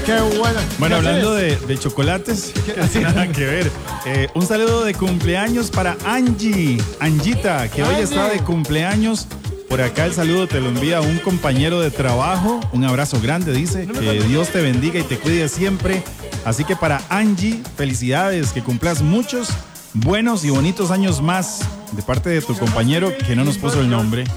Qué bueno. Bueno, hablando de chocolates, que nada que ver. Un saludo de cumpleaños para Angita, que hoy está de cumpleaños. Por acá el saludo te lo envía un compañero de trabajo. Un abrazo grande, dice. Que Dios te bendiga y te cuide siempre. Así que para Angie, felicidades, que cumplas muchos buenos y bonitos años más de parte de tu compañero que no nos puso el nombre.